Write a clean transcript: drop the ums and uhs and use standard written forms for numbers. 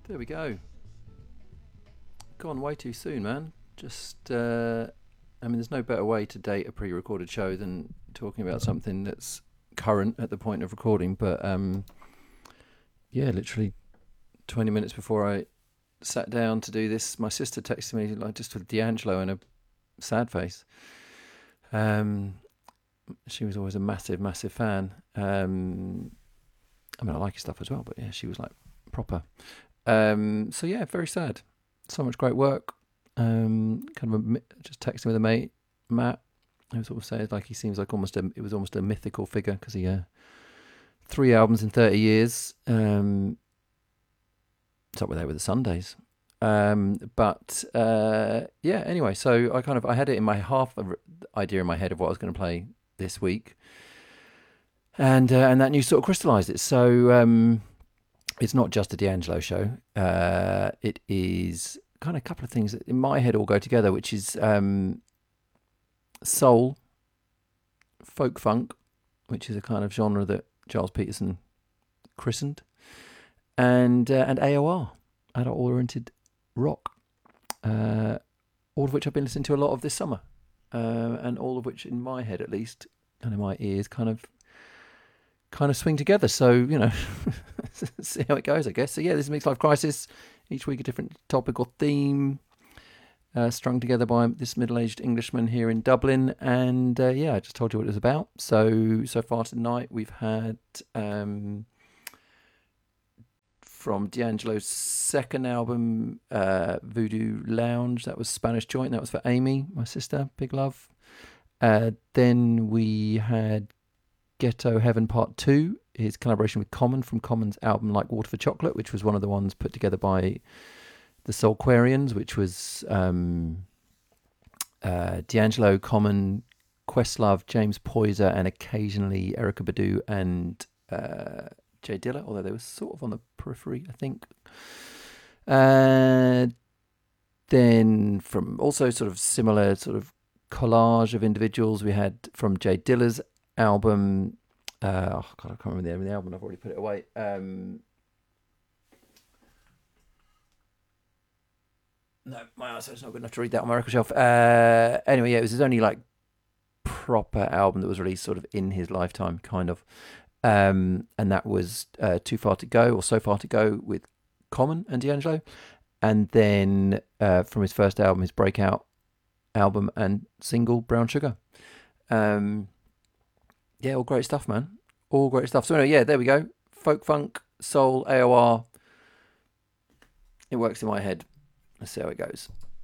There we go. Gone way too soon, man. There's no better way to date a pre-recorded show than talking about something that's current at the point of recording. But literally 20 minutes before I sat down to do this, my sister texted me like just with D'Angelo and a sad face. She was always a massive, massive fan. I like his stuff as well, but yeah, she was like proper. Very sad. So much great work. Just texting with a mate, Matt, who sort of said like he seems like it was almost a mythical figure because he 3 albums in 30 years. It's up there with the Sundays. Anyway, so I had it in my idea in my head of what I was going to play this week, and that news sort of crystallised it. So it's not just a D'Angelo show. It is kind of a couple of things that in my head all go together, which is soul, folk funk, which is a kind of genre that Charles Peterson christened, and AOR, adult-oriented rock, all of which I've been listening to a lot of this summer, and all of which in my head at least, and in my ears, kind of swing together. So, see how it goes, I guess. So, this is Mixed Life Crisis. Each week a different topic or theme, strung together by this middle-aged Englishman here in Dublin. And, I just told you what it was about. So far tonight we've had from D'Angelo's second album, Voodoo Lounge. That was Spanish Joint. That was for Amy, my sister. Big love. Then we had Ghetto Heaven Part 2, his collaboration with Common from Common's album Like Water for Chocolate, which was one of the ones put together by the Soulquarians, which was D'Angelo, Common, Questlove, James Poyser, and occasionally Erykah Badu and Jay Dilla, although they were sort of on the periphery, I think. Then from also sort of similar sort of collage of individuals, we had from Jay Dilla's album, I can't remember the name of the album, I've already put it away. No, my eyesight's not good enough to read that on my record shelf. Anyway, it was his only like proper album that was released sort of in his lifetime, kind of. And that was Too Far to Go, or So Far to Go, with Common and D'Angelo. And then from his first album, his breakout album and single, Brown Sugar. All great stuff, man. All great stuff. So anyway, there we go. Folk, funk, soul, AOR. It works in my head. Let's see how it goes.